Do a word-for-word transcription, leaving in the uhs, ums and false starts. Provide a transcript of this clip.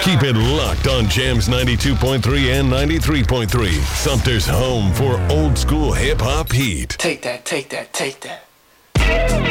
Keep it locked on Jams ninety-two point three and ninety-three point three. Sumter's home for old school hip-hop heat. Take that, take that, take that.